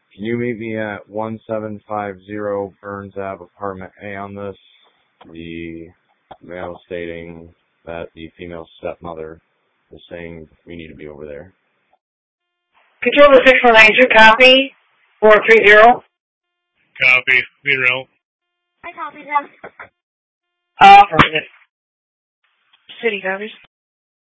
Can you meet me at 1750 Burns Ave, Apartment A on this? The mail stating that the female stepmother is saying we need to be over there. Control to 6192, copy. 430. Copy. Zero. I copy that. Affirmative. City copies.